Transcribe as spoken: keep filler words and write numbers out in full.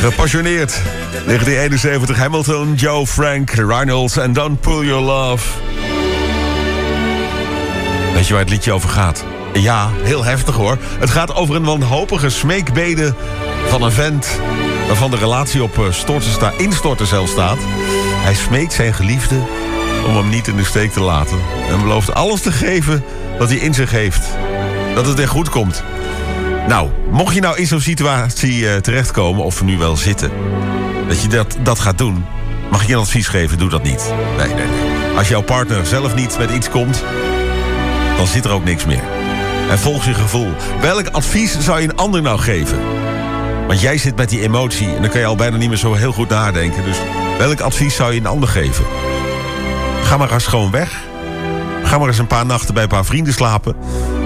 Gepassioneerd. negentien eenenzeventig, Hamilton, Joe, Frank, Reynolds en Don't Pull Your Love. Weet je waar het liedje over gaat? Ja, heel heftig hoor. Het gaat over een wanhopige smeekbede van een vent waarvan de relatie op storten sta, instorten zelf staat. Hij smeekt zijn geliefde om hem niet in de steek te laten. En belooft alles te geven wat hij in zich heeft. Dat het er goed komt. Nou, mocht je nou in zo'n situatie uh, terechtkomen, of nu wel zitten, dat je dat, dat gaat doen, mag ik je een advies geven, doe dat niet. Nee, nee, nee. Als jouw partner zelf niet met iets komt, dan zit er ook niks meer. En volg je gevoel. Welk advies zou je een ander nou geven? Want jij zit met die emotie en dan kan je al bijna niet meer zo heel goed nadenken. Dus welk advies zou je een ander geven? Ga maar eens gewoon weg. Ga maar eens een paar nachten bij een paar vrienden slapen.